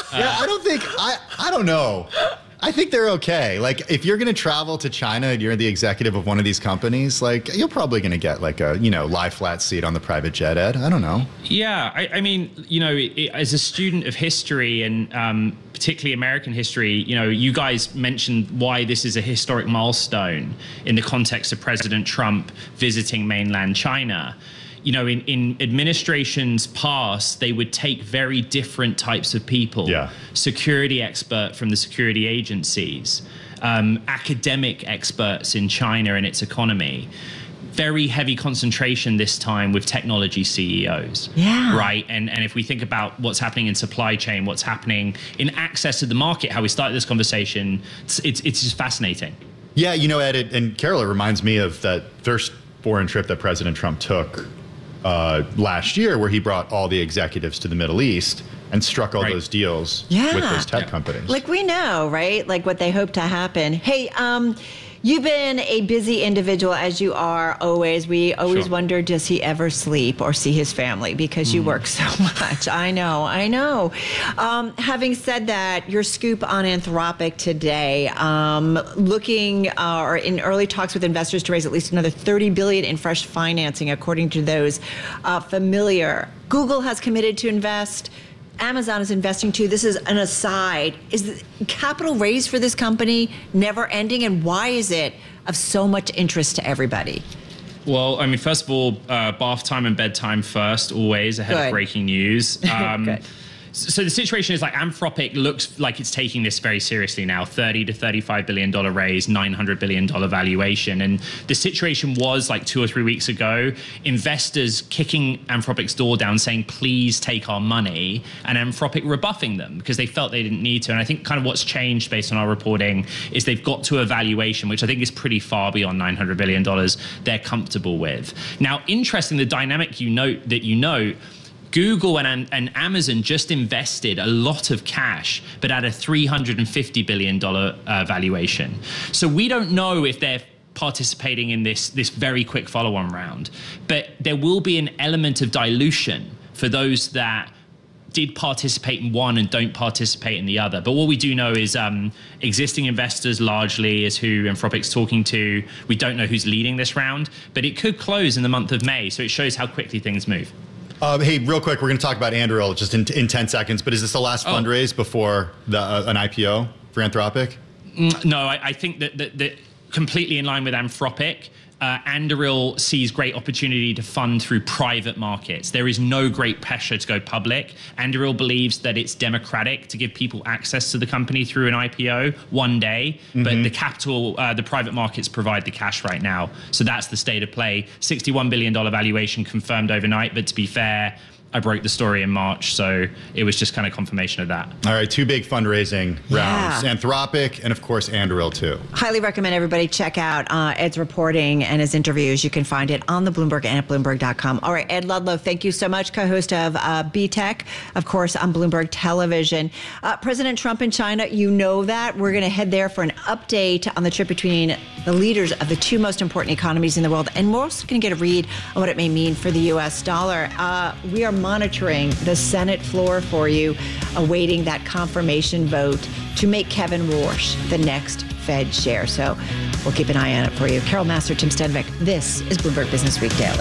I don't think, I, I don't know. I think they're okay. Like, if you're going to travel to China and you're the executive of one of these companies, like, you're probably going to get like a, you know, lie flat seat on the private jet, Ed. I don't know. Yeah, I, I mean, you know, it, as a student of history and um, particularly American history, you know, you guys mentioned why this is a historic milestone in the context of President Trump visiting mainland China. You know, in, in administrations past, they would take very different types of people. Yeah. Security expert from the security agencies, um, academic experts in China and its economy. Very heavy concentration this time with technology C E Os. Yeah. Right. And and if we think about what's happening in supply chain, what's happening in access to the market, how we started this conversation, it's it's, it's just fascinating. Yeah, you know, Ed, it, and Carol, it reminds me of that first foreign trip that President Trump took uh, last year, where he brought all the executives to the Middle East and struck all right. those deals yeah. with those tech yeah. companies. Like, we know, right? Like what they hope to happen. Hey, um, you've been a busy individual, as you are always. We always Sure. wonder, does he ever sleep or see his family? Because you mm. work so much. I know, I know. Um, having said that, your scoop on Anthropic today, um, looking uh, or in early talks with investors to raise at least another thirty billion dollars in fresh financing, according to those uh, familiar. Google has committed to invest. Amazon is investing too. This is an aside. Is the capital raised for this company never ending? And why is it of so much interest to everybody? Well, I mean, first of all, uh, bath time and bedtime first, always ahead Good. of breaking news. Um, Good. So the situation is like Anthropic looks like it's taking this very seriously now. thirty to thirty-five billion dollars raise, nine hundred billion dollars valuation. And the situation was like two or three weeks ago, investors kicking Anthropic's door down saying, please take our money, and Anthropic rebuffing them because they felt they didn't need to. And I think kind of what's changed based on our reporting is they've got to a valuation, which I think is pretty far beyond nine hundred billion dollars they're comfortable with. Now, interesting, the dynamic you note that you note, Google and, and Amazon just invested a lot of cash, but at a three hundred fifty billion dollars uh, valuation. So we don't know if they're participating in this, this very quick follow-on round, but there will be an element of dilution for those that did participate in one and don't participate in the other. But what we do know is um, existing investors largely is who Anthropic's talking to. We don't know who's leading this round, but it could close in the month of May. So it shows how quickly things move. Uh, hey, real quick, we're going to talk about Anduril just in, in ten seconds, but is this the last oh. fundraise before the, uh, an I P O for Anthropic? No, I, I think that, that, that completely in line with Anthropic, uh, Anduril sees great opportunity to fund through private markets. There is no great pressure to go public. Anduril believes that it's democratic to give people access to the company through an I P O one day, mm-hmm. but the capital, uh, the private markets provide the cash right now. So that's the state of play. sixty-one billion dollars valuation confirmed overnight, but to be fair, I broke the story in March, so it was just kind of confirmation of that. All right, two big fundraising rounds, yeah. Anthropic and, of course, Anduril, too. Highly recommend everybody check out uh, Ed's reporting and his interviews. You can find it on the Bloomberg and at Bloomberg dot com. All right, Ed Ludlow, thank you so much, co-host of uh, B Tech, of course, on Bloomberg Television. Uh, President Trump in China, you know that. We're going to head there for an update on the trip between the leaders of the two most important economies in the world, and we're also going to get a read on what it may mean for the U S dollar. Uh, we are monitoring the Senate floor for you, awaiting that confirmation vote to make Kevin Warsh the next Fed chair. So we'll keep an eye on it for you. Carol Massar, Tim Stenvik, this is Bloomberg Business Week Daily.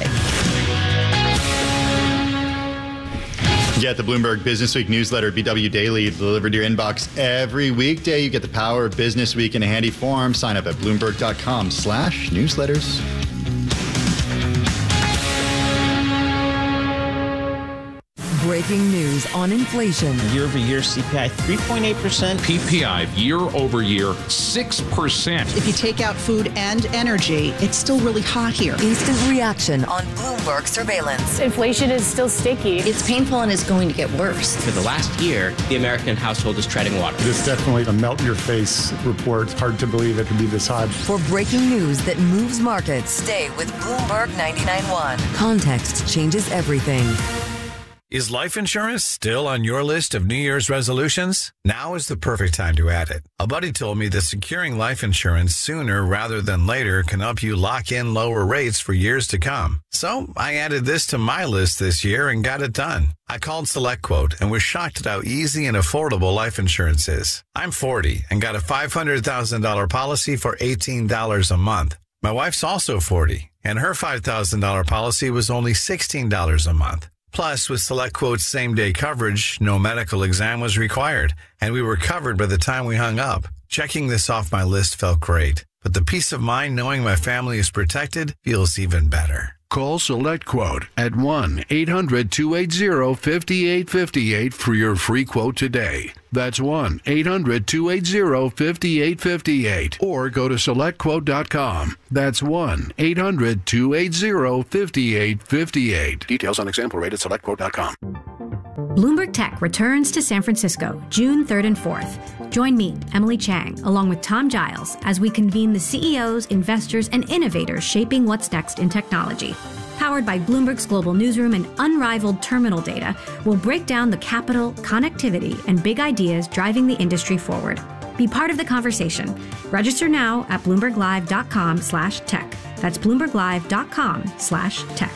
Get the Bloomberg Business Week newsletter, B W Daily, delivered to your inbox every weekday. You get the power of Business Week in a handy form. Sign up at Bloomberg dot com slash newsletters. Breaking news on inflation. Year over year, C P I three point eight percent. P P I year over year, six percent. If you take out food and energy, it's still really hot here. Instant reaction on Bloomberg surveillance. Inflation is still sticky. It's painful and it's going to get worse. For the last year, the American household is treading water. This is definitely a melt-in-your-face report. It's hard to believe it could be this hot. For breaking news that moves markets, stay with Bloomberg ninety-nine point one. Context changes everything. Is life insurance still on your list of New Year's resolutions? Now is the perfect time to add it. A buddy told me that securing life insurance sooner rather than later can help you lock in lower rates for years to come. So I added this to my list this year and got it done. I called SelectQuote and was shocked at how easy and affordable life insurance is. I'm forty and got a five hundred thousand dollars policy for eighteen dollars a month. My wife's also forty, and her five thousand dollars policy was only sixteen dollars a month. Plus, with SelectQuote's same-day coverage, no medical exam was required, and we were covered by the time we hung up. Checking this off my list felt great, but the peace of mind knowing my family is protected feels even better. Call SelectQuote at one eight hundred two eight zero five eight five eight for your free quote today. That's one eight hundred two eight zero five eight five eight. Or go to select quote dot com. That's one eight hundred two eight zero five eight five eight. Details on example rate at select quote dot com. Bloomberg Tech returns to San Francisco June third and fourth. Join me, Emily Chang, along with Tom Giles, as we convene the C E Os, investors, and innovators shaping what's next in technology. Powered by Bloomberg's global newsroom and unrivaled terminal data, we'll break down the capital, connectivity, and big ideas driving the industry forward. Be part of the conversation. Register now at bloomberg live dot com slash tech. That's bloomberg live dot com slash tech.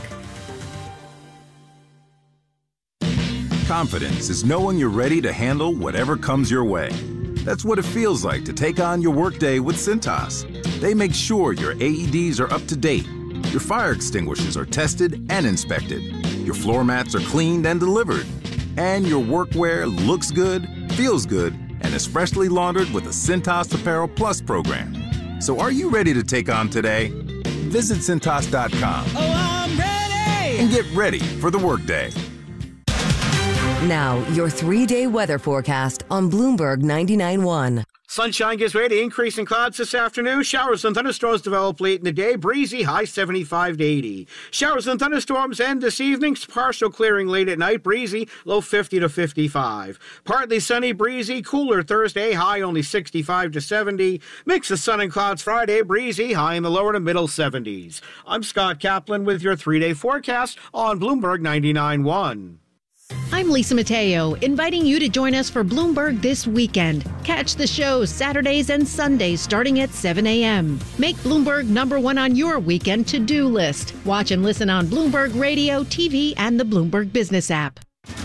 Confidence is knowing you're ready to handle whatever comes your way. That's what it feels like to take on your workday with Cintas. They make sure your A E Ds are up to date, your fire extinguishers are tested and inspected, your floor mats are cleaned and delivered, and your workwear looks good, feels good, and is freshly laundered with the Cintas Apparel Plus program. So are you ready to take on today? Visit Cintas dot com. Oh, I'm ready! And get ready for the workday. Now, your three-day weather forecast on Bloomberg ninety-nine point one. Sunshine gives way to increasing clouds this afternoon. Showers and thunderstorms develop late in the day. Breezy, high seventy-five to eighty. Showers and thunderstorms end this evening. Partial clearing late at night. Breezy, low fifty to fifty-five. Partly sunny, breezy, cooler Thursday. High only sixty-five to seventy. Mix of sun and clouds Friday. Breezy, high in the lower to middle seventies. I'm Scott Kaplan with your three-day forecast on Bloomberg ninety-nine point one. I'm Lisa Mateo, inviting you to join us for Bloomberg This Weekend. Catch the show Saturdays and Sundays starting at seven a.m. Make Bloomberg number one on your weekend to-do list. Watch and listen on Bloomberg Radio, T V, and the Bloomberg Business app.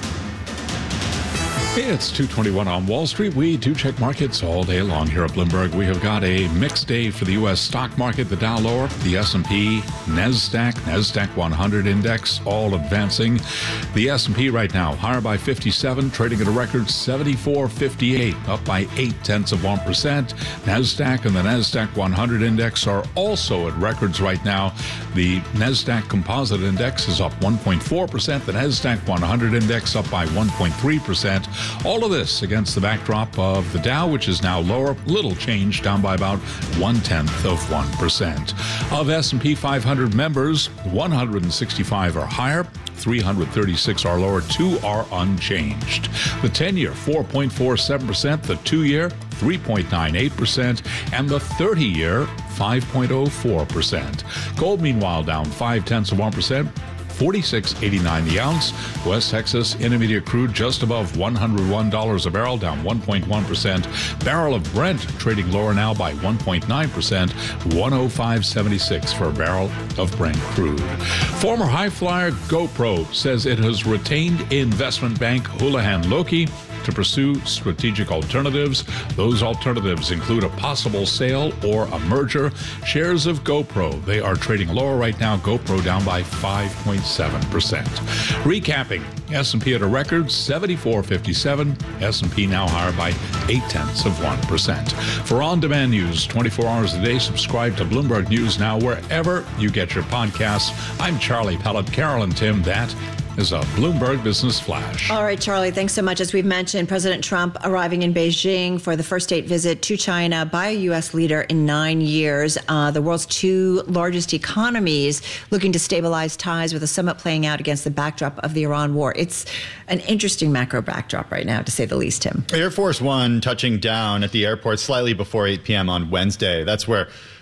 It's two twenty-one on Wall Street. We do check markets all day long here at Bloomberg. We have got a mixed day for the U S stock market. The Dow lower, the S and P, NASDAQ, NASDAQ one hundred index, all advancing. The S and P right now higher by fifty-seven, trading at a record seventy-four fifty-eight, up by eight tenths of one percent. NASDAQ and the NASDAQ one hundred index are also at records right now. The NASDAQ Composite Index is up one point four percent. The NASDAQ one hundred index up by one point three percent. All of this against the backdrop of the Dow, which is now lower, little change, down by about one-tenth of one percent. Of S and P five hundred members, one hundred sixty-five are higher, three hundred thirty-six are lower, two are unchanged. The ten-year, four point four seven percent, the two-year, three point nine eight percent, and the thirty-year, five point oh four percent. Gold, meanwhile, down five-tenths of one percent. forty-six eighty-nine the ounce. West Texas Intermediate crude just above one hundred one dollars a barrel, down one point one percent. Barrel of Brent trading lower now by one point nine percent, one oh five seventy-six for a barrel of Brent crude. Former high flyer GoPro says it has retained investment bank Houlihan Lokey to pursue strategic alternatives. Those alternatives include a possible sale or a merger. Shares of GoPro, they are trading lower right now. GoPro down by five point seven percent. Recapping, S and P at a record seventy-four fifty-seven. S and P now higher by eight tenths of one percent. For on-demand news twenty-four hours a day, subscribe to Bloomberg News Now wherever you get your podcasts. I'm Charlie Pellet. Carol and Tim, that is a Bloomberg Business Flash. All right, Charlie, thanks so much. As we've mentioned, President Trump arriving in Beijing for the first state visit to China by a U S leader in nine years. Uh, the world's two largest economies looking to stabilize ties, with the summit playing out against the backdrop of the Iran war. It's an interesting macro backdrop right now, to say the least, Tim. Air Force One touching down at the airport slightly before eight p.m. on Wednesday. That's where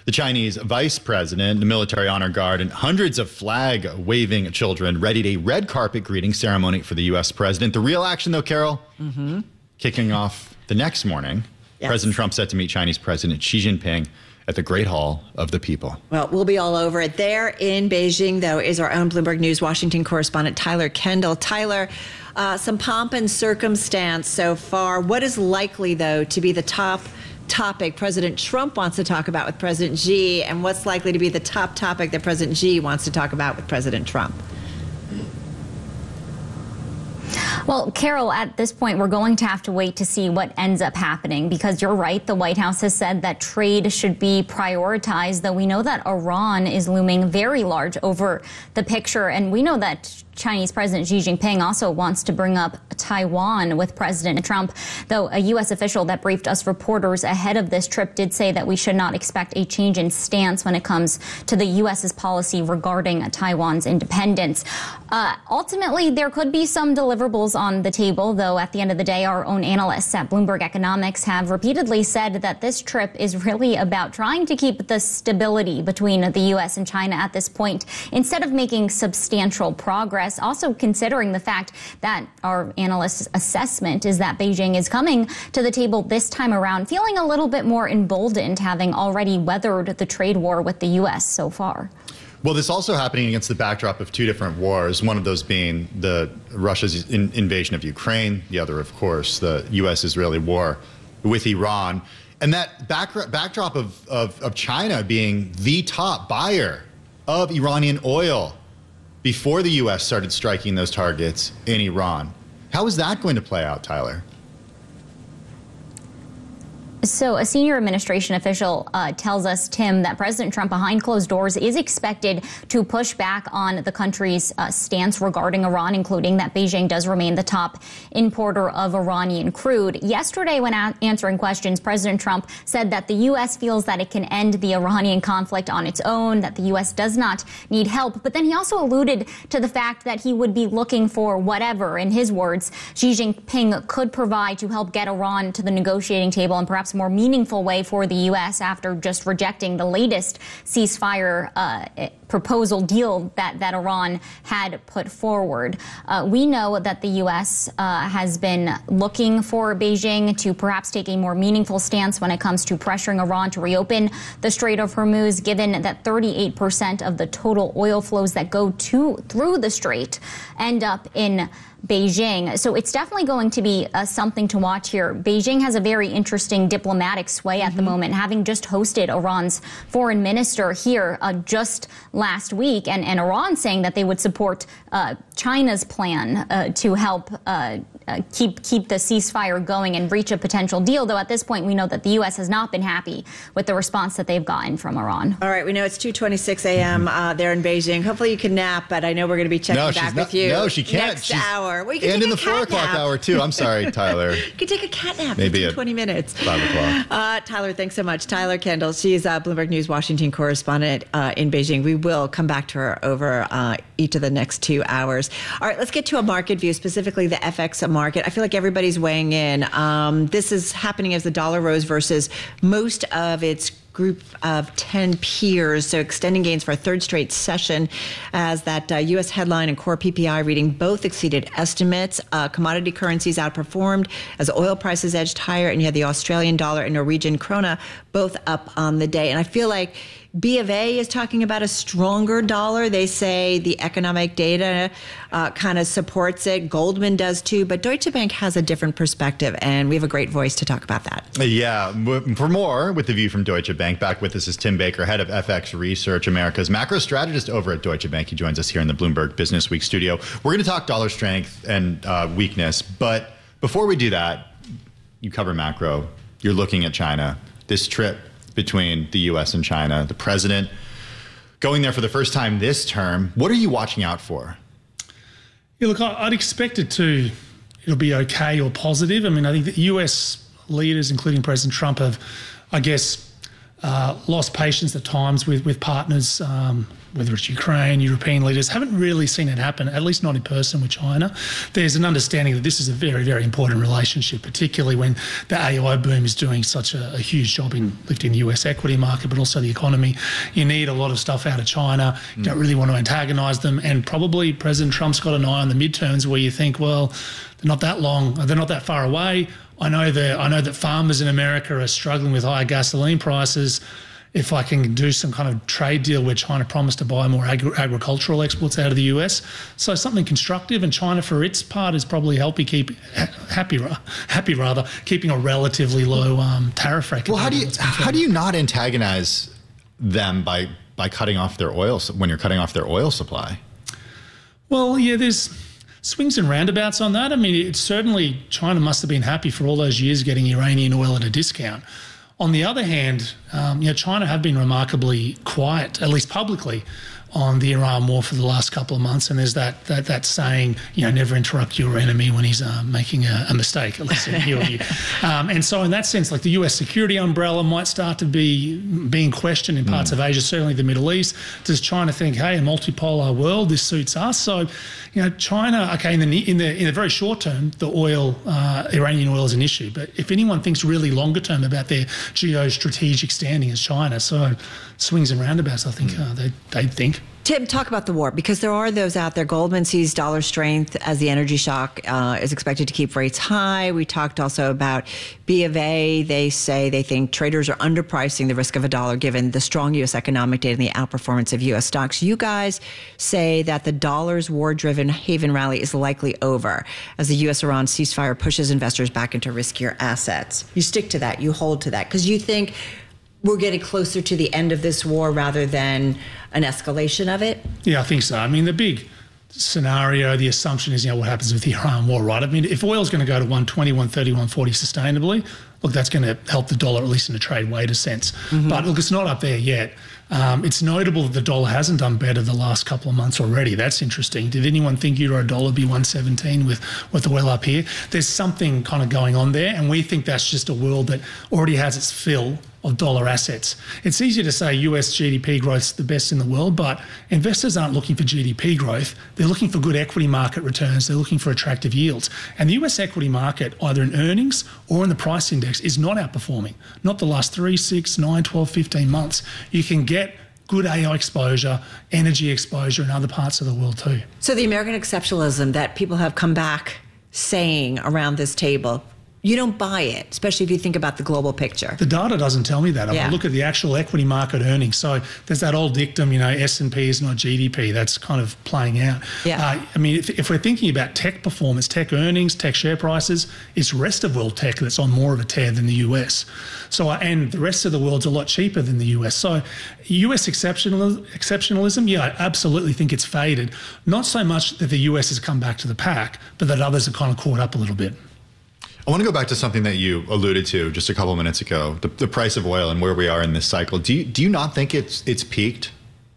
The Chinese vice president, the military honor guard, and hundreds of flag-waving children readied a red carpet greeting ceremony for the U S president. The real action, though, Carol, mm-hmm. kicking off the next morning. Yes. President Trump set to meet Chinese President Xi Jinping at the Great Hall of the People. Well, we'll be all over it. There in Beijing, though, is our own Bloomberg News Washington correspondent, Tyler Kendall. Tyler, uh, some pomp and circumstance so far. What is likely, though, to be the top topic President Trump wants to talk about with President Xi, and what's likely to be the top topic that President Xi wants to talk about with President Trump? Well, Carol, at this point, we're going to have to wait to see what ends up happening, because you're right. The White House has said that trade should be prioritized, though we know that Iran is looming very large over the picture. And we know that Chinese President Xi Jinping also wants to bring up Taiwan with President Trump, though a U S official that briefed us reporters ahead of this trip did say that we should not expect a change in stance when it comes to the U S's policy regarding Taiwan's independence. Uh, ultimately, there could be some deliverables on the table, though at the end of the day, our own analysts at Bloomberg Economics have repeatedly said that this trip is really about trying to keep the stability between the U S and China at this point, instead of making substantial progress. Also considering the fact that our analysts' assessment is that Beijing is coming to the table this time around feeling a little bit more emboldened, having already weathered the trade war with the U S so far. Well, this is also happening against the backdrop of two different wars, one of those being the Russia's in invasion of Ukraine, the other, of course, the U S-Israeli war with Iran. And that back backdrop of, of, of China being the top buyer of Iranian oil before the U S started striking those targets in Iran. How is that going to play out, Tyler? So a senior administration official uh, tells us, Tim, that President Trump behind closed doors is expected to push back on the country's uh, stance regarding Iran, including that Beijing does remain the top importer of Iranian crude. Yesterday, when answering questions, President Trump said that the U S feels that it can end the Iranian conflict on its own, that the U S does not need help. But then he also alluded to the fact that he would be looking for whatever, in his words, Xi Jinping could provide to help get Iran to the negotiating table and perhaps more meaningful way for the U S after just rejecting the latest ceasefire uh, proposal deal that, that Iran had put forward. Uh, we know that the U S uh, has been looking for Beijing to perhaps take a more meaningful stance when it comes to pressuring Iran to reopen the Strait of Hormuz, given that thirty-eight percent of the total oil flows that go to through the strait end up in Beijing. So it's definitely going to be uh, something to watch here. Beijing has a very interesting diplomatic sway at mm-hmm. the moment, having just hosted Iran's foreign minister here uh, just last week, and, and Iran saying that they would support uh, China's plan uh, to help uh, uh, keep keep the ceasefire going and reach a potential deal, though at this point we know that the U S has not been happy with the response that they've gotten from Iran. All right, we know it's two twenty-six a m uh, there in Beijing. Hopefully you can nap, but I know we're going to be checking no, back not, with you no, she can't. next she's, hour. Well, you can and take in a the four o'clock nap. hour, too. I'm sorry, Tyler. You can take a cat nap. Maybe at twenty minutes. five o'clock. Uh, Tyler, thanks so much. Tyler Kendall, she's a Bloomberg News Washington correspondent uh, in Beijing. We will come back to her over uh, each of the next two hours. All right, let's get to a market view, specifically the F X market. I feel like everybody's weighing in. Um, this is happening as the dollar rose versus most of its group of ten peers, so extending gains for a third straight session as that uh, U S headline and core P P I reading both exceeded estimates. Uh, commodity currencies outperformed as oil prices edged higher, and you had the Australian dollar and Norwegian krona both up on the day. And I feel like B of A is talking about a stronger dollar. They say the economic data uh, kind of supports it. Goldman does too, but Deutsche Bank has a different perspective, and we have a great voice to talk about that. Yeah, for more with the view from Deutsche Bank, back with us is Tim Baker, head of F X Research, America's macro strategist over at Deutsche Bank. He joins us here in the Bloomberg Business Week studio. We're going to talk dollar strength and uh, weakness, but before we do that, you cover macro. You're looking at China. This trip between the U S and China, the president going there for the first time this term. What are you watching out for? Yeah, look, I'd expect it to, it'll be okay or positive. I mean, I think the U S leaders, including President Trump, have, I guess, uh, lost patience at times with, with partners um, whether it's Ukraine, European leaders, haven't really seen it happen, at least not in person with China. There's an understanding that this is a very, very important relationship, particularly when the A I boom is doing such a, a huge job in lifting the U S equity market, but also the economy. You need a lot of stuff out of China. You mm. don't really want to antagonise them. And probably President Trump's got an eye on the midterms where you think, well, they're not that long, they're not that far away. I know that I know that farmers in America are struggling with high gasoline prices. If I can do some kind of trade deal where China promised to buy more agri- agricultural exports out of the U S, so something constructive, and China for its part is probably helping keep happy, happy rather, keeping a relatively low um, tariff rate. Well, how do you how do you not antagonize them by by cutting off their oil when you're cutting off their oil supply? Well, yeah, there's swings and roundabouts on that. I mean, it's certainly China must have been happy for all those years getting Iranian oil at a discount. On the other hand, um, you know, China have been remarkably quiet, at least publicly, on the Iran war for the last couple of months. And there's that that, that saying, you know, never interrupt your enemy when he's uh, making a, a mistake, at least in you. Um, and so in that sense, like the U S security umbrella might start to be being questioned in parts mm. of Asia, certainly the Middle East. Does China think, hey, a multipolar world, this suits us? So, you know, China, okay, in the in the in the very short term, the oil, uh, Iranian oil is an issue. But if anyone thinks really longer term about their geostrategic standing as China, so swings and roundabouts, I think mm. uh, they they think. Tim, talk about the war, because there are those out there. Goldman sees dollar strength as the energy shock uh, is expected to keep rates high. We talked also about B of A. They say they think traders are underpricing the risk of a dollar given the strong U S economic data and the outperformance of U S stocks. You guys say that the dollar's war-driven haven rally is likely over as the U S-Iran ceasefire pushes investors back into riskier assets. You stick to that. You hold to that because you think we're getting closer to the end of this war rather than an escalation of it? Yeah, I think so. I mean, the big scenario, the assumption is, you know, what happens with the Iran war, right? I mean, if oil's going to go to one twenty, one thirty, one forty sustainably, look, that's going to help the dollar, at least in a trade weighted sense. Mm-hmm. But look, it's not up there yet. Um, it's notable that the dollar hasn't done better the last couple of months already. That's interesting. Did anyone think euro dollar be one seventeen with, with the oil up here? There's something kind of going on there, and we think that's just a world that already has its fill of dollar assets. It's easy to say U S G D P growth's the best in the world, but investors aren't looking for G D P growth. They're looking for good equity market returns. They're looking for attractive yields. And the U S equity market, either in earnings or in the price index, is not outperforming. Not the last three, six, nine, twelve, fifteen months. You can get good A I exposure, energy exposure in other parts of the world too. So the American exceptionalism that people have come back saying around this table, you don't buy it, especially if you think about the global picture. The data doesn't tell me that. I Yeah. mean, look at the actual equity market earnings. So there's that old dictum, you know, S and P is not G D P. That's kind of playing out. Yeah. Uh, I mean, if, if we're thinking about tech performance, tech earnings, tech share prices, it's rest of world tech that's on more of a tear than the U S. So, uh, and the rest of the world's a lot cheaper than the U S. So U S exceptional, exceptionalism, yeah, I absolutely think it's faded. Not so much that the U S has come back to the pack, but that others are kind of caught up a little bit. I want to go back to something that you alluded to just a couple of minutes ago, the, the price of oil and where we are in this cycle. Do you, do you not think it's it's peaked?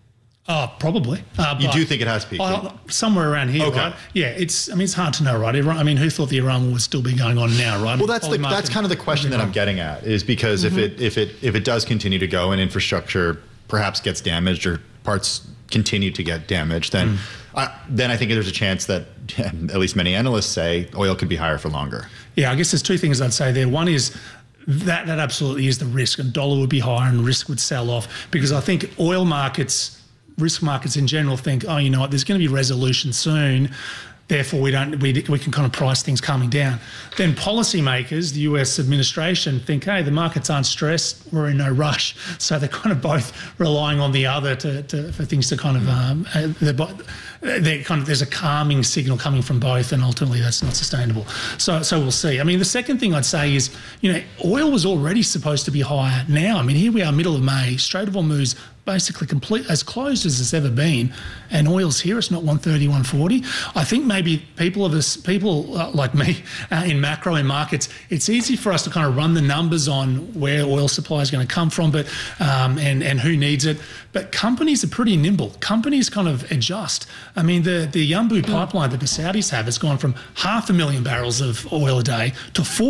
Uh, probably. Uh, you do think it has peaked? Uh, somewhere around here, Okay. right? Yeah, it's. I mean, it's hard to know, right? Iran, I mean, who thought the Iran war would still be going on now, right? Well, that's the, that's kind of the question that I'm getting at, is because Mhm. if it if it if it does continue to go and infrastructure perhaps gets damaged or parts continue to get damaged, then Mm. I, then I think there's a chance that, at least many analysts say, oil could be higher for longer. Yeah, I guess there's two things I'd say there. One is that that absolutely is the risk, and dollar would be higher and risk would sell off, because I think oil markets, risk markets in general, think, oh, you know what, there's going to be resolution soon. Therefore, we don't we, we can kind of price things coming down. Then policymakers, the U S administration, think, hey, the markets aren't stressed, we're in no rush. So they're kind of both relying on the other to, to for things to kind of um, they're, bo- they're kind of there's a calming signal coming from both, and ultimately that's not sustainable. So so we'll see. I mean, the second thing I'd say is, you know, oil was already supposed to be higher. Now, I mean, here we are, middle of May, Strait of Hormuz basically complete as closed as it's ever been, and oil's here. It's not one thirty, one forty. I think maybe people of us, people uh, like me uh, in macro in markets, it's easy for us to kind of run the numbers on where oil supply is going to come from, but um, and and who needs it. But companies are pretty nimble. Companies kind of adjust. I mean, the the Yanbu pipeline that the Saudis have has gone from half a million barrels of oil a day to four.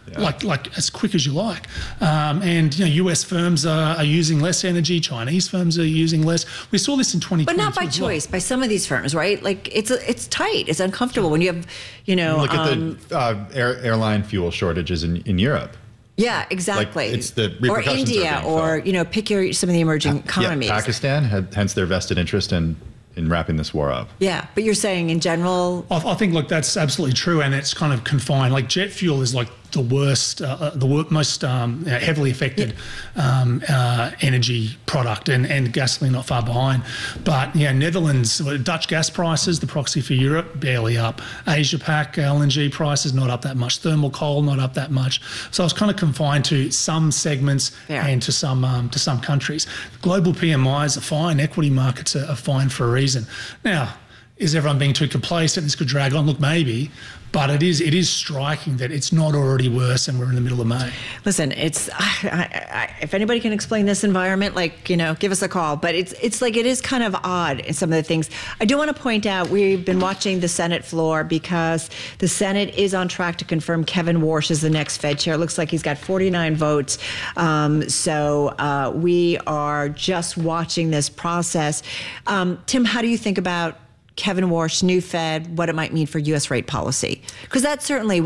Yeah. Like like as quick as you like. Um, and you know, U S firms are, are using less energy, Chinese firms are using less. We saw this in twenty twenty. But not by choice, well. by some of these firms, right? Like it's it's tight, it's uncomfortable when you have, you know. Look um, at the uh, air, airline fuel shortages in, in Europe. Yeah, exactly. Like it's the or India, or you know, pick your some of the emerging pa- economies. Yeah, Pakistan, had, hence their vested interest in. in wrapping this war up. Yeah, but you're saying in general? I, I think, look, that's absolutely true, and it's kind of confined. Like jet fuel is like the worst, uh, the wor- most um, heavily affected yeah. um, uh, energy product, and, and gasoline not far behind. But yeah, Netherlands, Dutch gas prices, the proxy for Europe, barely up. Asia Pac L N G prices not up that much. Thermal coal not up that much. So it's kind of confined to some segments yeah. and to some um, to some countries. Global P M Is are fine. Equity markets are, are fine for a reason. Now, is everyone being too complacent? This could drag on. Look, maybe, but it is it is striking that it's not already worse, and we're in the middle of May. Listen, it's I, I, if anybody can explain this environment, like you know, give us a call. But it's it's like it is kind of odd in some of the things. I do want to point out we've been watching the Senate floor because the Senate is on track to confirm Kevin Warsh as the next Fed chair. It looks like he's got forty-nine votes. Um, so uh, we are just watching this process. Um, Tim, how do you think about Kevin Warsh, new Fed, what it might mean for U S rate policy? Because that certainly